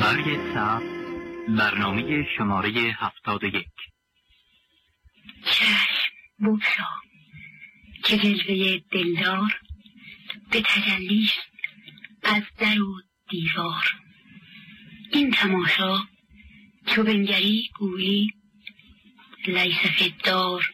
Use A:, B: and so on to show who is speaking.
A: برگ سبز، برنامه شماره 71.
B: چشم بگشا که جلوه دلدار به تجلیش از در و دیوار. این تماشا چو بنگری گویی لیس فی الدار